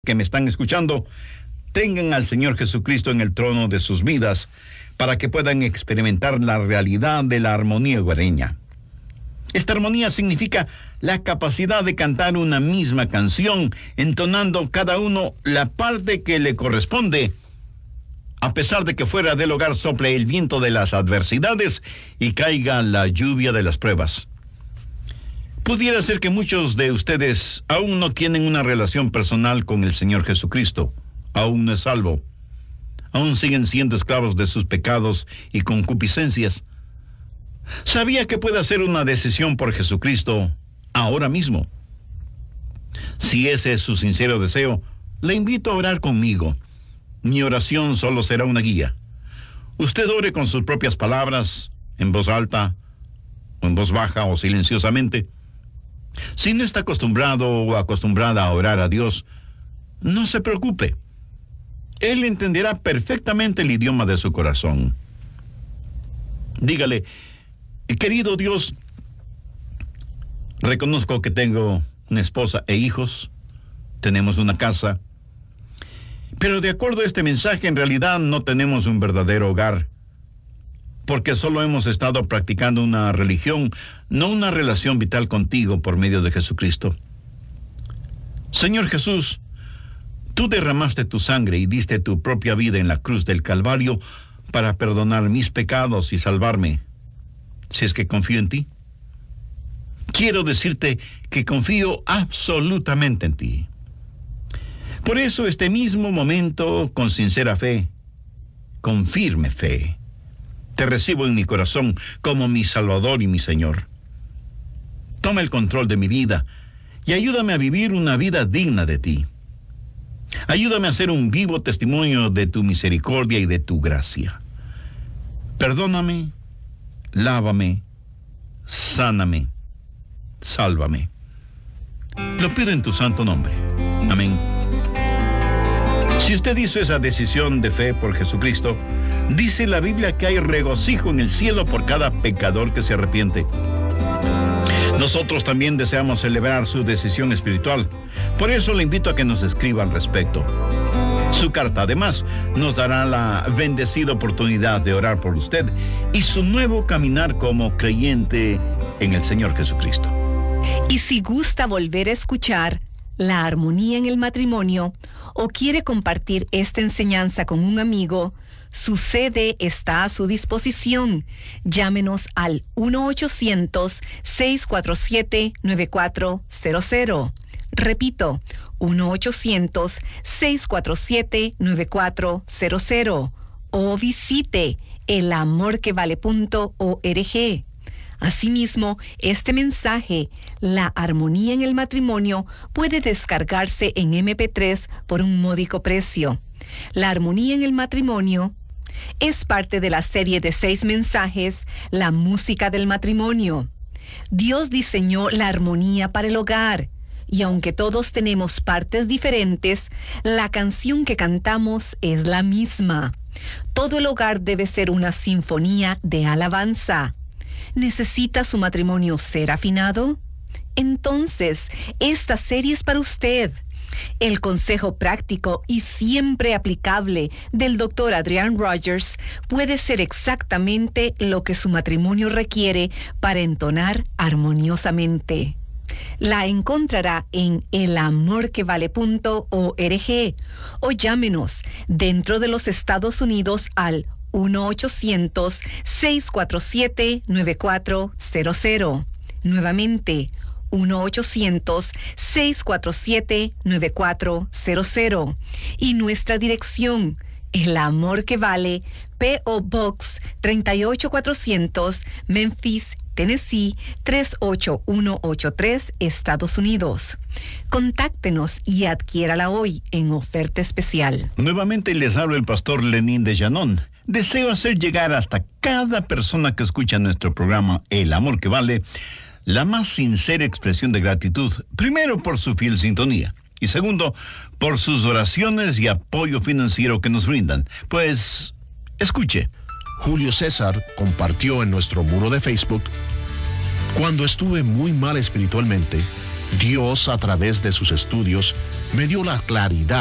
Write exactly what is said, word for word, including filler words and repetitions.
que me están escuchando, tengan al Señor Jesucristo en el trono de sus vidas para que puedan experimentar la realidad de la armonía hogareña. Esta armonía significa la capacidad de cantar una misma canción, entonando cada uno la parte que le corresponde, a pesar de que fuera del hogar sople el viento de las adversidades y caiga la lluvia de las pruebas. Pudiera ser que muchos de ustedes aún no tienen una relación personal con el Señor Jesucristo, aún no es salvo, aún siguen siendo esclavos de sus pecados y concupiscencias. ¿Sabía que puede hacer una decisión por Jesucristo ahora mismo? Si ese es su sincero deseo, le invito a orar conmigo. Mi oración solo será una guía. Usted ore con sus propias palabras, en voz alta, o en voz baja o silenciosamente. Si no está acostumbrado o acostumbrada a orar a Dios, no se preocupe. Él entenderá perfectamente el idioma de su corazón. Dígale: querido Dios, reconozco que tengo una esposa e hijos, tenemos una casa, pero de acuerdo a este mensaje, en realidad no tenemos un verdadero hogar, porque solo hemos estado practicando una religión, no una relación vital contigo por medio de Jesucristo. Señor Jesús, tú derramaste tu sangre y diste tu propia vida en la cruz del Calvario para perdonar mis pecados y salvarme, si es que confío en ti. Quiero decirte que confío absolutamente en ti. Por eso, este mismo momento, con sincera fe, con firme fe, te recibo en mi corazón como mi Salvador y mi Señor. Toma el control de mi vida y ayúdame a vivir una vida digna de ti. Ayúdame a ser un vivo testimonio de tu misericordia y de tu gracia. Perdóname, lávame, sáname, sálvame. Lo pido en tu santo nombre. Amén. Si usted hizo esa decisión de fe por Jesucristo, dice la Biblia que hay regocijo en el cielo por cada pecador que se arrepiente. Nosotros también deseamos celebrar su decisión espiritual. Por eso le invito a que nos escriba al respecto. Su carta, además, nos dará la bendecida oportunidad de orar por usted y su nuevo caminar como creyente en el Señor Jesucristo. Y si gusta volver a escuchar la armonía en el matrimonio o quiere compartir esta enseñanza con un amigo, su C D está a su disposición. Llámenos al uno ochocientos, seis cuatro siete, nueve cuatro cero cero. Repito, uno ochocientos, seis cuatro siete, nueve cuatro cero cero. O visite el amor que vale punto org. Asimismo, este mensaje, La armonía en el matrimonio, puede descargarse en eme pe tres por un módico precio. La armonía en el matrimonio es parte de la serie de seis mensajes, La música del matrimonio. Dios diseñó la armonía para el hogar, y aunque todos tenemos partes diferentes, la canción que cantamos es la misma. Todo el hogar debe ser una sinfonía de alabanza. ¿Necesita su matrimonio ser afinado? Entonces, esta serie es para usted. El consejo práctico y siempre aplicable del doctor Adrian Rogers puede ser exactamente lo que su matrimonio requiere para entonar armoniosamente. La encontrará en el amor que vale punto org o llámenos dentro de los Estados Unidos al uno ochocientos, seis cuatro siete, nueve cuatro cero cero. Nuevamente, uno ochocientos, seis cuatro siete, nueve cuatro cero cero. Y nuestra dirección, El Amor que Vale, P O Box tres ocho cuatrocientos, Memphis, Tennessee tres ocho uno ocho tres, Estados Unidos. Contáctenos y adquiérala hoy en oferta especial. Nuevamente les habla el pastor Lenín de Llanón. Deseo hacer llegar hasta cada persona que escucha nuestro programa El Amor que Vale la más sincera expresión de gratitud, primero por su fiel sintonía y segundo por sus oraciones y apoyo financiero que nos brindan. Pues, escuche. Julio César compartió en nuestro muro de Facebook: cuando estuve muy mal espiritualmente, Dios, a través de sus estudios, me dio la claridad